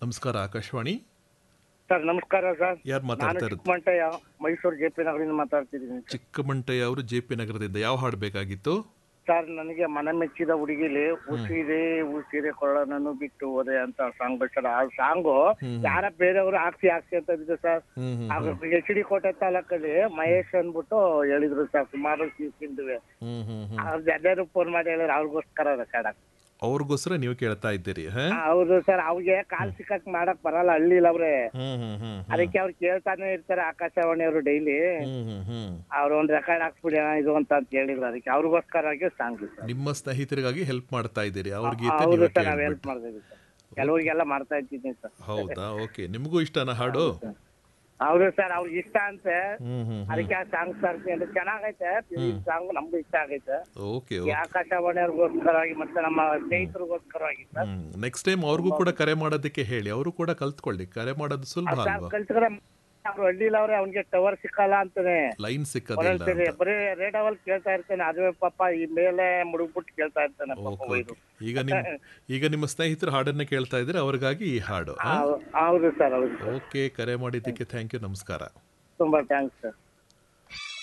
ನಮಸ್ಕಾರ ಆಕಾಶವಾಣಿ. ಸರ್ ನಮಸ್ಕಾರ ಸರ್. ಯಾರು ನಾನು ಮಾತಾಡ್ತಾ ಇರೋದು? ಚಿಕ್ಕಮಂಟಯ್ಯ, ಮೈಸೂರು ಜೆ.ಪಿ. ನಗರದಿಂದ ಮಾತಾಡ್ತಿದ್ದೀನಿ ಸರ್. ಚಿಕ್ಕಮಂಟಯ್ಯ ಅವರು ಜೆ.ಪಿ. ನಗರದಿಂದ. ಯಾವ ಹಾಡು ಬೇಕಾಗಿತ್ತು? ಸರ್ ನನಗೆ ಮನ ಮೆಚ್ಚಿದ ಹುಡುಗಿಲಿ ಉಸಿರೇ ಉಸಿರೇ ಕೊಳ್ಳನನ್ನು ಬಿಟ್ಟು ಹೋದೆ ಅಂತ ಸಾಂಗ್ ಸರ್. ಆ ಸಾಂಗು ಯಾರ ಬೇರೆಯವರು ಹಾಕ್ಸಿ ಅಂತ ಇದ್ರು ಸರ್. ಎಚ್.ಡಿ. ಕೋಟೆ ತಾಲೂಕಲ್ಲಿ ಮಹೇಶ್ ಅಂದ್ಬಿಟ್ಟು ಹೇಳಿದ್ರು ಸರ್. ಸುಮಾರು ಸಿಂದುವೆ ಅವ್ರ ಜನರು ಫೋನ್ ಮಾಡಿ ಹೇಳಿದ್ರು ಅವ್ರಿಗೋಸ್ಕರ ರೆಕಾರ್ಡ್ ಆಗ್ತದೆ. ಅವ್ರಿಗೋಸ್ಕರ ನೀವು ಕೇಳ್ತಾ ಇದ್ದೀರಿ? ಹೌದು ಸರ್. ಅವ್ರಿಗೆ ಕಾಲ್ ಸಿಕ್ಕಕ್ ಮಾಡಕ್ ಬರಲ್ಲ ಹಳ್ಳಿಲ್ ಅವ್ರೆ. ಅದಕ್ಕೆ ಅವ್ರು ಕೇಳ್ತಾನೆ ಇರ್ತಾರೆ ಆಕಾಶವಾಣಿಯವರು ಡೈಲಿ. ಅವ್ರು ಒಂದ್ ರೆಕಾರ್ಡ್ ಹಾಕ್ಸ್ಬಿಡಿ ಇದು ಅಂತ ಹೇಳಿದ್ರು. ಅದಕ್ಕೆ ಅವ್ರಿಗೋಸ್ಕರ ಸಾಂಗ್ ಸರ್. ನಿಮ್ಮ ಸ್ನೇಹಿತರಿಗಾಗಿ ಹೆಲ್ಪ್ ಮಾಡ್ತಾ ಇದ್ದೀರಿ. ಅವ್ರ ಗೀತೆ ಹೌದು ನೀವೇ ಸರ್, ನಾವ್ ಕೇಳ್ಬಿಟ್ಟು. ಹೆಲ್ಪ್ ಮಾಡ್ತೀವಿ ಸರ್. ಕೆಲವರಿಗೆಲ್ಲ ಮಾಡ್ತಾ ಇದ್ದೀನಿ ಸರ್. ಹೌದಾ? ಓಕೆ. ನಿಮಗೂ ಇಷ್ಟನಾ ಹಾಡು? ಹೌದು ಸರ್, ಅವ್ರಿಗೆ ಇಷ್ಟ ಅಂತೆ. ಅದಕ್ಕೆ ಆ ಸಾಂಗ್ ಸರ್ ಚೆನ್ನಾಗೈತೆ. ಸಾಂಗ್ ನಮ್ಗೂ ಇಷ್ಟ ಆಗೈತೆ. ಓಕೆ. ಈ ಆಕಾಶವಾಣಿಯವ್ರಿಗೋಸ್ಕರವಾಗಿ ಮತ್ತೆ ನಮ್ಮ ಸ್ನೇಹಿತರಿಗೋಸ್ಕರವಾಗಿ ಸರ್. ನೆಕ್ಸ್ಟ್ ಟೈಮ್ ಅವ್ರಿಗೂ ಕೂಡ ಕರೆ ಮಾಡೋದಕ್ಕೆ ಹೇಳಿ. ಅವರು ಕೂಡ ಕಲ್ತ್ಕೊಳ್ಳಿ. ಕರೆ ಮಾಡೋದು ಸುಲಭ ಅಲ್ವಾ? ಕಲ್ತ್ರೆ ಅವ್ರು ಹಳ್ಳಿಲ್ ಅವ್ರೆ, ಅವ್ನಿಗೆ ಟವರ್ ಸಿಕ್ಕಲ್ಲ ಅಂತಾನೆ. ಲೈನ್ ಸಿಕ್ಕದಿಲ್ಲ ಒಂದೊಂದ್ಸರಿ ಅಂತ. ಬರೀ ರೇಡಿಯೋವಲ್ ಕೇಳ್ತಾ ಇರ್ತಾನೆ. ಅದುವೇ ಪಾಪ ಈ ಮೇಲೆ ಮುಡುಗ್ಬಿಟ್ಟು ಕೇಳ್ತಾ ಇರ್ತಾನೆ ಪಾಪ ಓಕೆ, ಒಯ್ದು. ಓಕೆ. ಈಗ ನಿಮ್ಮ ಸ್ನೇಹಿತರು ಹಾಡನ್ನ ಕೇಳ್ತಾ ಇದ್ರೆ ಅವ್ರಿಗಾಗಿ ಈ ಹಾಡು. ಹೌದು ಸರ್, ಹೌದು. ಓಕೆ. ಕರೆ ಮಾಡಿದ್ದಕ್ಕೆ ಥ್ಯಾಂಕ್ ಯು. ನಮಸ್ಕಾರ. ತುಂಬಾ ಥ್ಯಾಂಕ್ಸ್ ಸರ್.